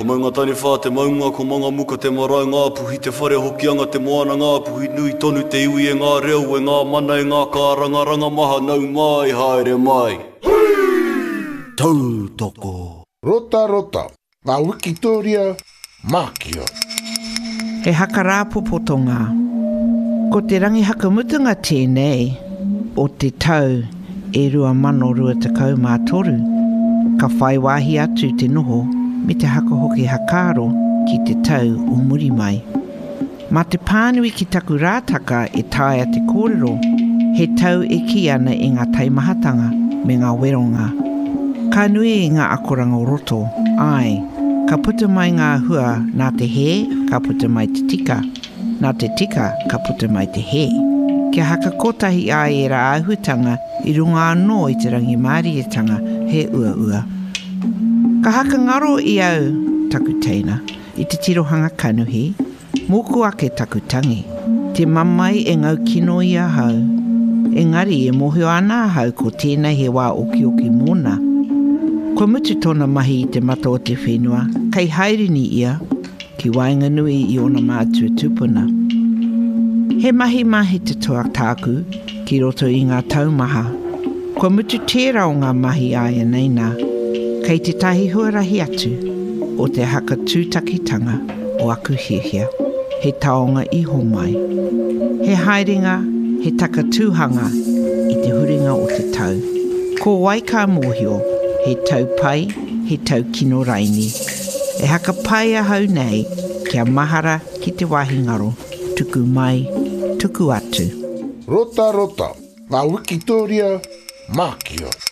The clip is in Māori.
maunga tani whā te maunga ko manga muka te marae ngā puhi te whare hokianga te moana ngā puhi nui tonu te iwi e ngā reo e ngā mana e ngā kāranga ranga maha nau mai haere mai. Tautoko. Rota rota, ngā Wikitoria Mākia. He haka rāpopotonga. Ko te rangi hakamutunga tēnei o te tau e 2023, ka whai wāhi atu te noho me te haka hoki hakaro ki te tau o muri mai. Ma te pānui ki taku rātaka e taia te kōrero, he tau e ki ana i ngā taimahatanga me ngā weronga. Ka nui i ngā akoranga o roto, ai, ka puta mai ngā hua nā te he, ka puta mai te tika. Nā te tika, ka puta mai te he. Kia haka kotahi ai e rā ahutanga i runga anō i te rangi mārietanga he ua ua. Ka haka ngaro i au taku teina i te tirohanga kanuhi, moku ake taku tangi. Te mamai e ngau kino i a hau. Engari e mohio ana hau ko tēnei he wā oki oki mōna. Ko mutu tōna mahi i te mata o te whenua, kei hairini ia, ki wainga nui i ona mātua tupuna. He mahi mahi te toa tāku ki roto i ngā taumaha. Ko mutu tērā o ngā mahi aia neina, kei te tahi huarahi atu o te haka tūtakitanga o aku hihia. He taonga iho mai. He haerenga, he taka tūhanga i te huringa o te tau. Ko waika mōhio, he tau pai, he tau kino raini. E haka pai a hau nei, kia mahara ki te wahi ngaro, tuku mai, tuku atu. Rota rota, ngā Wikitoria Mākia.